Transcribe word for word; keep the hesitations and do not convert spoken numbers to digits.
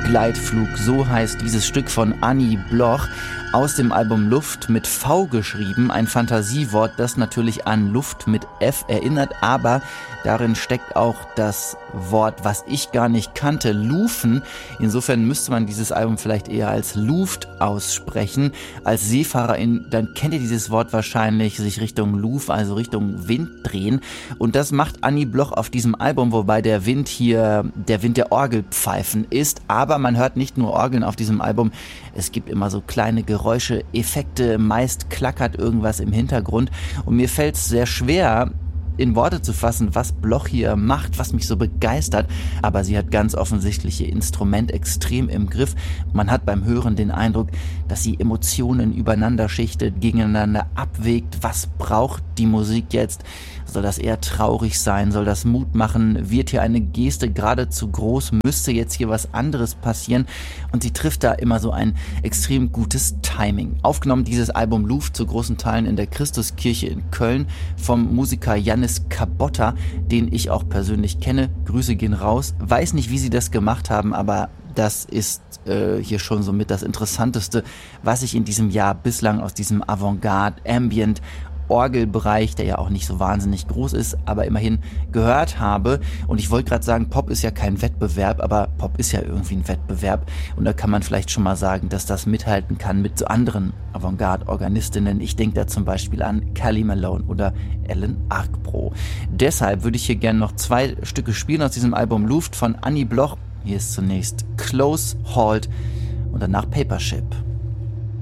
Begleitflug, so heißt dieses Stück von Annie Bloch aus dem Album Luft mit V geschrieben, ein Fantasiewort, das natürlich an Luft mit F erinnert, aber darin steckt auch das Wort, was ich gar nicht kannte, Lufen. Insofern müsste man dieses Album vielleicht eher als Luft aussprechen. Als Seefahrerin, dann kennt ihr dieses Wort wahrscheinlich, sich Richtung Luf, also Richtung Wind drehen. Und das macht Annie Bloch auf diesem Album, wobei der Wind hier der Wind der Orgelpfeifen ist. Aber man hört nicht nur Orgeln auf diesem Album, es gibt immer so kleine Geräusche, Effekte, meist klackert irgendwas im Hintergrund. Und mir fällt es sehr schwer, in Worte zu fassen, was Bloch hier macht, was mich so begeistert. Aber sie hat ganz offensichtlich ihr Instrument extrem im Griff. Man hat beim Hören den Eindruck, dass sie Emotionen übereinander schichtet, gegeneinander abwägt. Was braucht die Musik jetzt? Soll das eher traurig sein? Soll das Mut machen? Wird hier eine Geste geradezu groß? Müsste jetzt hier was anderes passieren? Und sie trifft da immer so ein extrem gutes Timing. Aufgenommen dieses Album Luft zu großen Teilen in der Christuskirche in Köln vom Musiker Yannis Kabotta, den ich auch persönlich kenne. Grüße gehen raus. Weiß nicht, wie sie das gemacht haben, aber das ist äh, hier schon so mit das Interessanteste, was ich in diesem Jahr bislang aus diesem Avantgarde, Ambient, Orgelbereich, der ja auch nicht so wahnsinnig groß ist, aber immerhin gehört habe. Und ich wollte gerade sagen, Pop ist ja kein Wettbewerb, aber Pop ist ja irgendwie ein Wettbewerb. Und da kann man vielleicht schon mal sagen, dass das mithalten kann mit so anderen Avantgarde-Organistinnen. Ich denke da zum Beispiel an Kelly Malone oder Ellen Arcbro. Deshalb würde ich hier gerne noch zwei Stücke spielen aus diesem Album Luft von Annie Bloch. Hier ist zunächst Close, Halt und danach Papership.